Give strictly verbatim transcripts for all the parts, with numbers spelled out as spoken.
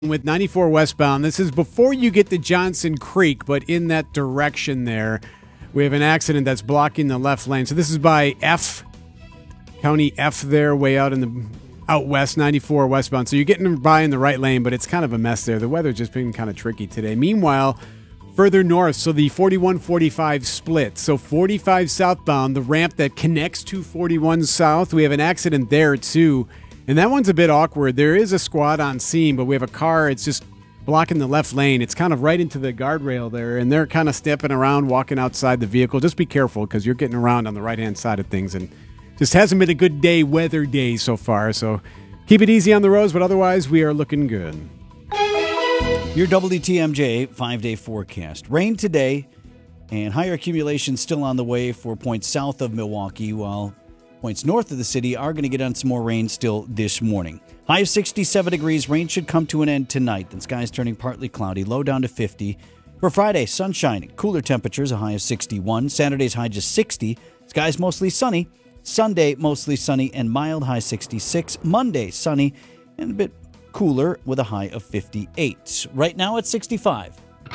With ninety-four westbound. This is before you get to Johnson Creek, but in that direction there, we have an accident that's blocking the left lane. So this is by F, County F there, way out in the out west, ninety-four westbound. So you're getting by in the right lane, but it's kind of a mess there. The weather's just been kind of tricky today. Meanwhile, further north, so the forty-one forty-five split. So forty-five southbound, the ramp that connects to forty-one south, we have an accident there too. And that one's a bit awkward. There is a squad on scene, but we have a car. It's just blocking the left lane. It's kind of right into the guardrail there, and they're kind of stepping around, walking outside the vehicle. Just be careful because you're getting around on the right-hand side of things, and just hasn't been a good day, weather day so far. So keep it easy on the roads, but otherwise we are looking good. Your W T M J five-day forecast. Rain today, and higher accumulation still on the way for points south of Milwaukee, while points north of the city are going to get on some more rain still this morning. High of sixty-seven degrees. Rain should come to an end tonight. Then skies turning partly cloudy. Low down to fifty. For Friday, sunshine. Cooler temperatures, a high of sixty-one. Saturday's high just sixty. Skies mostly sunny. Sunday, mostly sunny and mild, high sixty-six. Monday, sunny and a bit cooler with a high of fifty-eight. Right now it's sixty-five.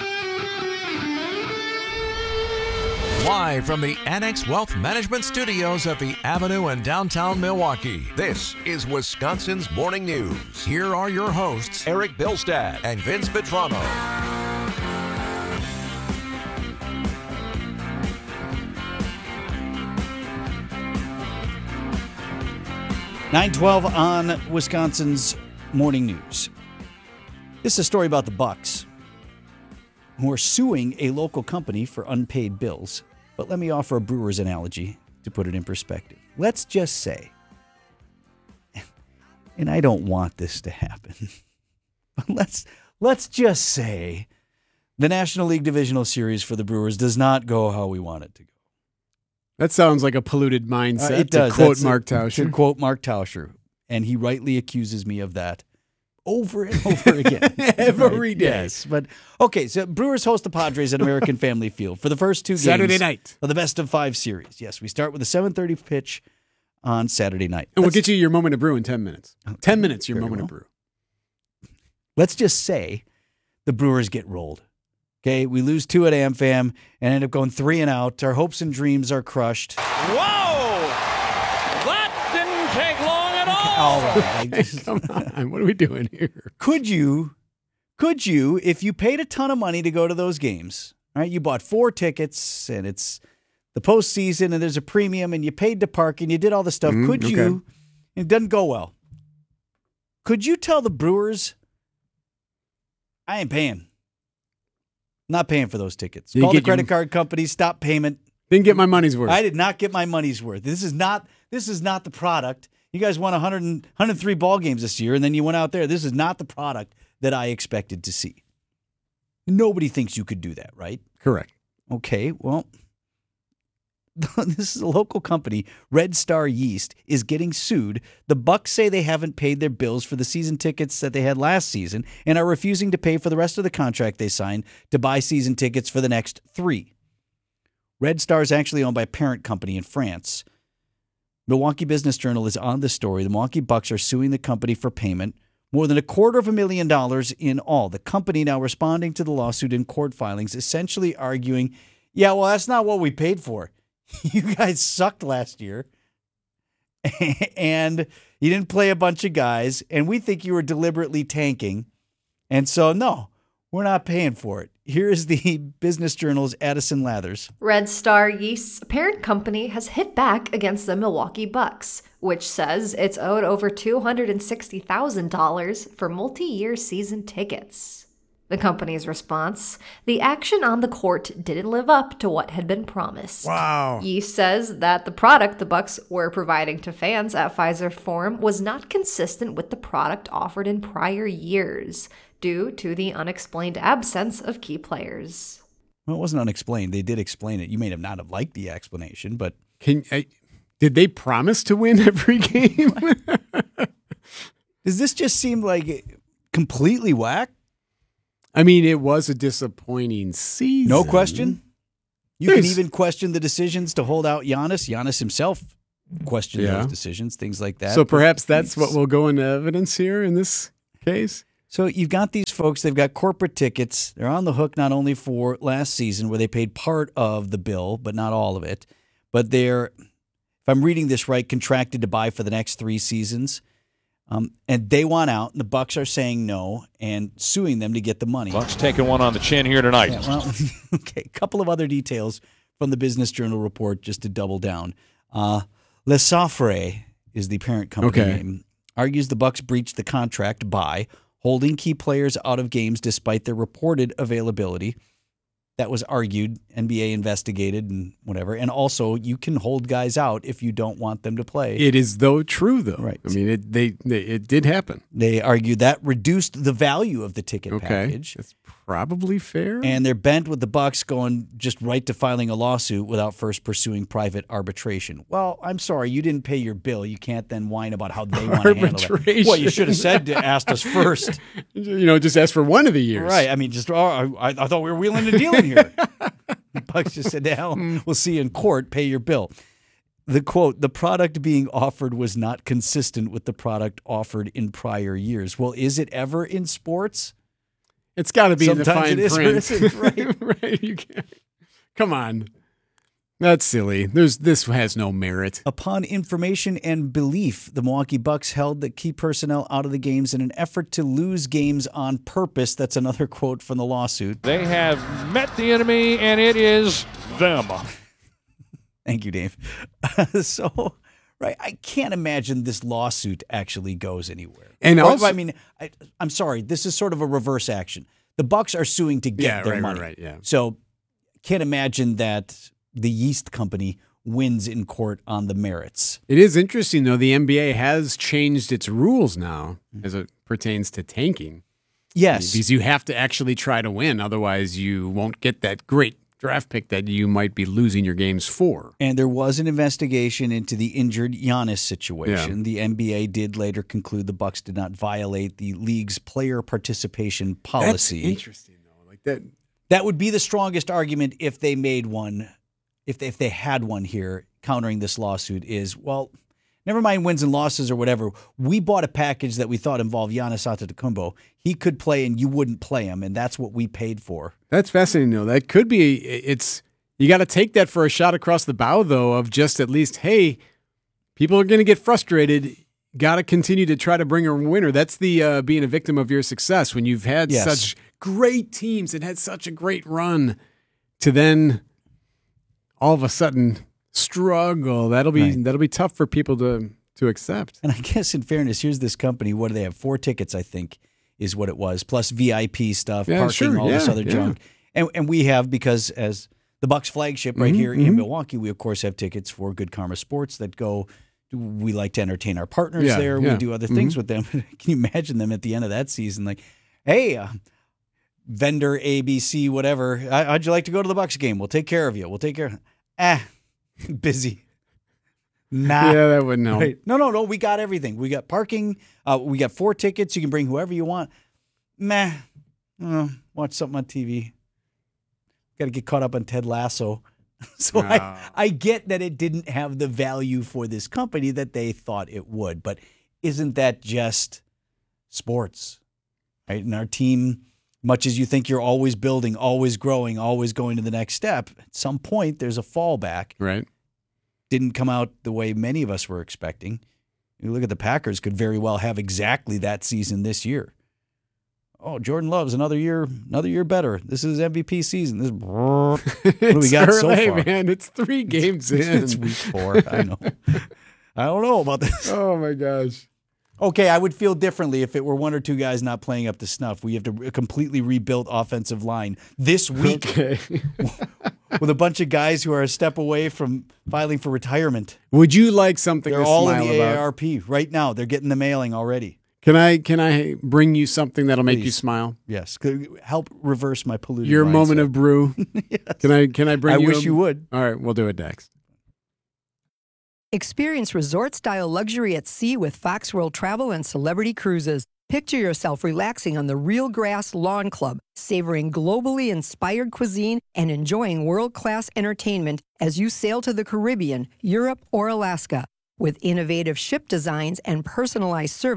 Live from the Annex Wealth Management Studios at the Avenue in downtown Milwaukee, this is Wisconsin's Morning News. Here are your hosts, Eric Bilstad and Vince Vitrano. nine twelve on Wisconsin's Morning News. This is a story about the Bucks, who are suing a local company for unpaid bills. But let me offer a Brewers analogy to put it in perspective. Let's just say, and I don't want this to happen, but let's let's just say the National League Divisional Series for the Brewers does not go how we want it to go. That sounds like a polluted mindset, Uh, it does. to quote That's Mark a- Tauscher. To quote Mark Tauscher, and he rightly accuses me of that over and over again. Every Right? day. Yes, but okay, so Brewers host the Padres at American Family Field for the first two games Saturday night. of the best of five series. Yes, we start with a seven thirty pitch on Saturday night. And we'll Let's- get you your moment of brew in ten minutes. ten minutes, your Very moment well. of brew. Let's just say the Brewers get rolled. Okay, we lose two at AmFam and end up going three and out. Our hopes and dreams are crushed. Whoa! That didn't take long at all. All right. I just- Come on, what are we doing here? Could you, could you, if you paid a ton of money to go to those games, right? You bought four tickets and it's the postseason and there's a premium and you paid to park and you did all the stuff. Mm, could okay. you, and it doesn't go well. Could you tell the Brewers, I ain't paying. Not paying for those tickets. You Call the get your- credit card company, stop payment. Didn't get my money's worth. I did not get my money's worth. This is not this is not the product. You guys won one hundred, one hundred three ball games this year, and then you went out there. This is not the product that I expected to see. Nobody thinks you could do that, right? Correct. Okay, well, this is a local company, Red Star Yeast, is getting sued. The Bucks say they haven't paid their bills for the season tickets that they had last season and are refusing to pay for the rest of the contract they signed to buy season tickets for the next three. Red Star is actually owned by a parent company in France. Milwaukee Business Journal is on the story. The Milwaukee Bucks are suing the company for payment, more than a quarter of a million dollars in all. The company now responding to the lawsuit in court filings, essentially arguing, yeah, well, that's not what we paid for. You guys sucked last year, and you didn't play a bunch of guys, and we think you were deliberately tanking. And so, no, we're not paying for it. Here is the Business Journal's Addison Lathers. Red Star Yeast's parent company has hit back against the Milwaukee Bucks, which says it's owed over two hundred sixty thousand dollars for multi-year season tickets. The company's response, the action on the court didn't live up to what had been promised. Wow. Yeast says that the product the Bucks were providing to fans at Pfizer Forum was not consistent with the product offered in prior years, due to the unexplained absence of key players. Well, it wasn't unexplained. They did explain it. You may have not have liked the explanation, but Can I, did they promise to win every game? does this just seem like completely whack? I mean, it was a disappointing season. No question. You There's- can even question the decisions to hold out Giannis. Giannis himself questioned Yeah. those decisions, things like that. So But perhaps that's what it's- will go into evidence here in this case. So you've got these folks, they've got corporate tickets. They're on the hook not only for last season where they paid part of the bill, but not all of it, but they're, if I'm reading this right, contracted to buy for the next three seasons. Um, and they want out, and the Bucks are saying no and suing them to get the money. Bucks taking one on the chin here tonight. Yeah, well, okay, a couple of other details from the Business Journal report just to double down. Uh, Le Saffre is the parent company Okay. name. Argues the Bucks breached the contract by holding key players out of games despite their reported availability. That was argued, N B A investigated and whatever. And also, you can hold guys out if you don't want them to play. It is though true though. Right. I mean, it they, they it did happen. They argued that reduced the value of the ticket Okay, package. that's probably fair. And they're bent with the Bucks going just right to filing a lawsuit without first pursuing private arbitration. Well, I'm sorry, you didn't pay your bill. You can't then whine about how they want to handle it. Arbitration. Well, you should have said to asked us first. you know, just ask for one of the years. Right. I mean, just, oh, I, I thought we were wheeling and dealing here. The Bucks just said, hell, we'll see you in court, pay your bill. The quote, the product being offered was not consistent with the product offered in prior years. Well, is it ever in sports? It's got to be in the Sometimes fine it is or print. isn't, right? right. You can't. Come on. That's silly. There's this has no merit. Upon information and belief, the Milwaukee Bucks held the key personnel out of the games in an effort to lose games on purpose. That's another quote from the lawsuit. They have met the enemy, and it is them. Thank you, Dave. so, right, I can't imagine this lawsuit actually goes anywhere. And Or, also- I mean, I, I'm sorry, this is sort of a reverse action. The Bucks are suing to get Yeah, their right, money. right, right, yeah. So, can't imagine that the yeast company wins in court on the merits. It is interesting though. The N B A has changed its rules now as it pertains to tanking. Yes. Because you have to actually try to win, otherwise you won't get that great draft pick that you might be losing your games for. And there was an investigation into the injured Giannis situation. Yeah. The N B A did later conclude the Bucks did not violate the league's player participation policy. That's interesting though. Like that. That would be the strongest argument if they made one, if they, if they had one here countering this lawsuit is, well, never mind wins and losses or whatever. We bought a package that we thought involved Giannis Antetokounmpo. He could play and you wouldn't play him, and that's what we paid for. That's fascinating though. That could be. It's you got to take that for a shot across the bow though. Of just at least, hey, people are going to get frustrated. Got to continue to try to bring a winner. That's the uh, being a victim of your success when you've had Yes. such great teams and had such a great run to then all of a sudden struggle. That'll be Right. that'll be tough for people to to accept. And I guess in fairness, here's this company. What do they have? Four tickets, I think, is what it was, plus V I P stuff, Yeah, parking, sure. all this Yeah, other yeah. junk. And and we have, because as the Bucks flagship right Mhm, here mhm. in Milwaukee, we of course have tickets for Good Karma Sports that go. We like to entertain our partners Yeah, there. yeah. We do other things Mhm. with them. Can you imagine them at the end of that season, like, hey, uh, vendor A B C, whatever. How- How'd you like to go to the Bucks game? We'll take care of you. We'll take care. Ah, busy. Nah. Yeah, that wouldn't help. Right. No, no, no. We got everything. We got parking. Uh, we got four tickets. You can bring whoever you want. Meh. Uh, watch something on T V. Got to get caught up on Ted Lasso. So I, Ah. I get that it didn't have the value for this company that they thought it would. But isn't that just sports? Right? And our team, much as you think you're always building, always growing, always going to the next step, at some point there's a fallback. Right. Didn't come out the way many of us were expecting. You look at the Packers, could very well have exactly that season this year. Oh, Jordan Love's another year, another year better. This is M V P season. This what do we got so early, far? man. It's three games in. It's week four. I know. I don't know about this. Oh my gosh. Okay, I would feel differently if it were one or two guys not playing up to snuff. We have to re- completely rebuild offensive line this week Okay. with a bunch of guys who are a step away from filing for retirement. Would you like something They're to all in smile the about? A A R P right now. They're getting the mailing already. Can I can I bring you something that'll make you Please. smile? Yes, could help reverse my polluted Your moment mindset. of brew. Can I can I bring I you wish a- you would. All right, we'll do it next. Experience resort-style luxury at sea with Fox World Travel and Celebrity Cruises. Picture yourself relaxing on the Real Grass Lawn Club, savoring globally inspired cuisine and enjoying world-class entertainment as you sail to the Caribbean, Europe, or Alaska. With innovative ship designs and personalized service,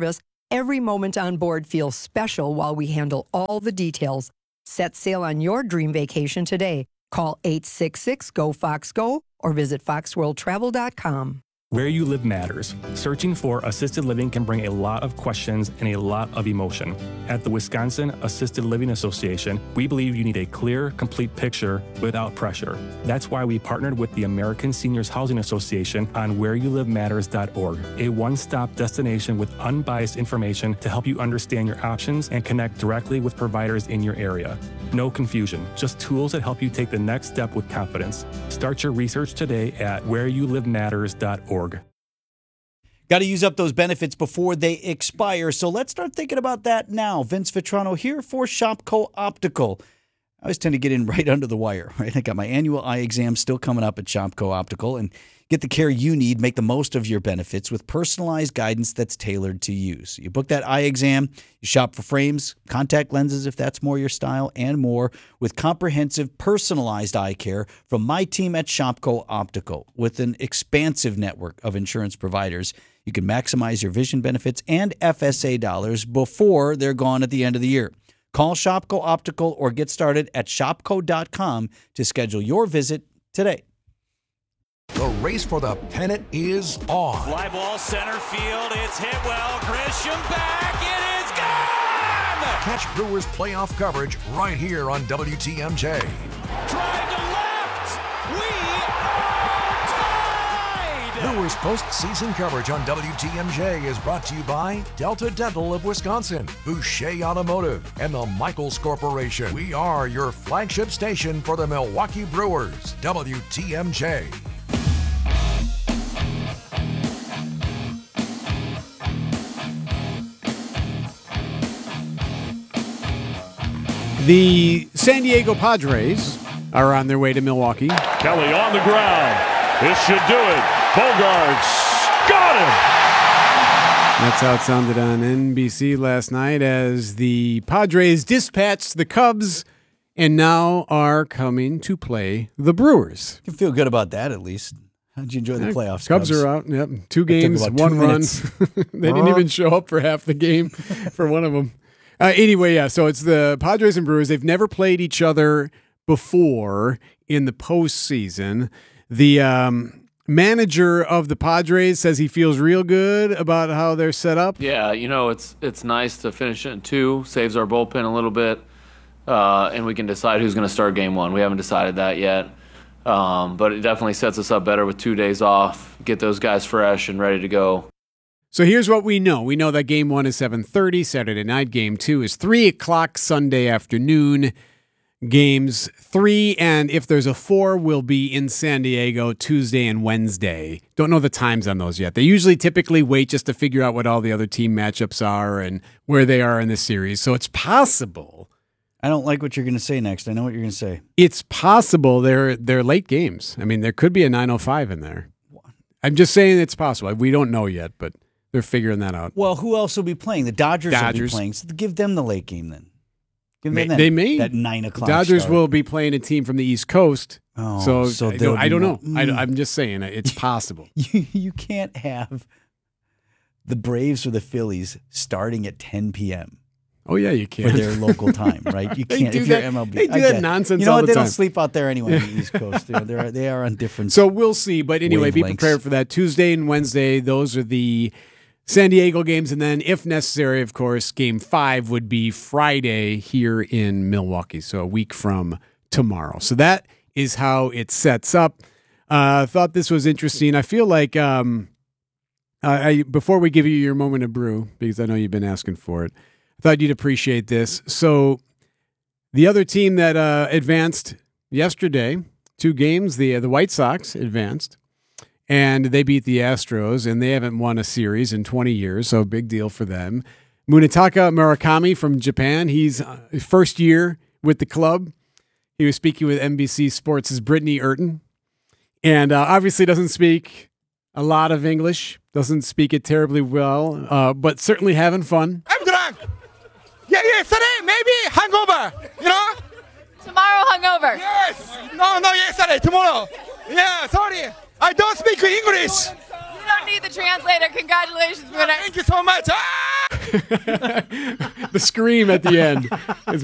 Every moment on board feels special while we handle all the details. Set sail on your dream vacation today. Call eight six six, G O, Fox, Go or visit fox world travel dot com. Where you live matters. Searching for assisted living can bring a lot of questions and a lot of emotion. At the Wisconsin Assisted Living Association, we believe you need a clear, complete picture without pressure. That's why we partnered with the American Seniors Housing Association on where you live matters dot org, a one-stop destination with unbiased information to help you understand your options and connect directly with providers in your area. No confusion, just tools that help you take the next step with confidence. Start your research today at where you live matters dot org. Got to use up those benefits before they expire, so let's start thinking about that now. Vince Vitrano here for Shopko Optical. I always tend to get in right under the wire, right? I got my annual eye exam still coming up at Shopko Optical, and get the care you need, make the most of your benefits with personalized guidance that's tailored to you. So you book that eye exam, you shop for frames, contact lenses if that's more your style, and more with comprehensive personalized eye care from my team at Shopko Optical. With an expansive network of insurance providers, you can maximize your vision benefits and F S A dollars before they're gone at the end of the year. Call Shopko Optical or get started at shopko dot com to schedule your visit today. The race for the pennant is on. Fly ball center field. It's hit well. Grisham back. It is gone. Catch Brewers playoff coverage right here on W T M J. Drive to left. We are tied. Brewers postseason coverage on W T M J is brought to you by Delta Dental of Wisconsin, Boucher Automotive, and the Michaels Corporation. We are your flagship station for the Milwaukee Brewers, W T M J. The San Diego Padres are on their way to Milwaukee. Kelly on the ground. This should do it. Bogarts got him. That's how it sounded on N B C last night as the Padres dispatched the Cubs and now are coming to play the Brewers. You can feel good about that at least. How'd you enjoy the playoffs? Cubs, Cubs are out. Yep, two games, one run. They didn't even show up for half the game for one of them. Uh, anyway, yeah, so it's the Padres and Brewers. They've never played each other before in the postseason. The um, manager of the Padres says he feels real good about how they're set up. Yeah, you know, it's it's nice to finish it in two, saves our bullpen a little bit, uh, and we can decide who's going to start game one. We haven't decided that yet, um, but it definitely sets us up better with two days off, get those guys fresh and ready to go. So here's what we know. We know that game one is seven thirty Saturday night. Game two is three o'clock Sunday afternoon. Games three and if there's a four will be in San Diego Tuesday and Wednesday. Don't know the times on those yet. They usually typically wait just to figure out what all the other team matchups are and where they are in the series. So it's possible. I don't like what you're going to say next. I know what you're going to say. It's possible they're, they're late games. I mean, there could be a nine oh five in there. I'm just saying it's possible. We don't know yet, but they're figuring that out. Well, who else will be playing? The Dodgers, Dodgers. will be playing. So give them the late game then. Give May, them that, they may. That nine o'clock The Dodgers start. will be playing a team from the East Coast. Oh, so so I don't, I don't know. more, I, mm. I'm just saying it's possible. you, you can't have the Braves or the Phillies starting at ten p.m. Oh, yeah, you can. For their local time, right? You They can't do if you're that- M L B. they do I that get it. nonsense You know all what? the They time. don't sleep out there anyway on the East Coast. They're, they're, they are on different. So we'll see. But anyway, be wavelengths. prepared for that. Tuesday and Wednesday, those are the San Diego games. And then, if necessary, of course, game five would be Friday here in Milwaukee. So a week from tomorrow. So that is how it sets up. I uh, thought this was interesting. I feel like um, I, I, before we give you your moment of brew, because I know you've been asking for it, I thought you'd appreciate this. So the other team that uh, advanced yesterday, two games, the the White Sox advanced, and they beat the Astros, and they haven't won a series in twenty years, so big deal for them. Munetaka Murakami from Japan, he's uh, first year with the club. He was speaking with N B C Sports' Brittany Urton, and uh, obviously doesn't speak a lot of English, doesn't speak it terribly well, uh, but certainly having fun. I'm drunk. Yeah, yesterday, maybe hangover, you know? Tomorrow hungover. Yes. No, no, yesterday, tomorrow. Yeah, sorry. I don't speak English. You don't need the translator. Congratulations, winner. Thank you so much. Ah! The scream at the end is